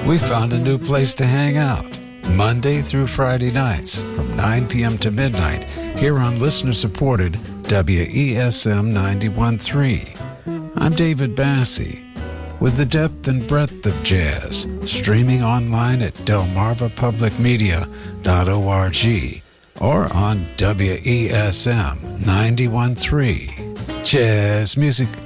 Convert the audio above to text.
We found a new place to hang out, Monday through Friday nights from 9 p.m. to midnight here on listener-supported WESM 91.3. I'm David Bassie, with the depth and breadth of jazz, streaming online at delmarvapublicmedia.org or on WESM 91.3. Jazz music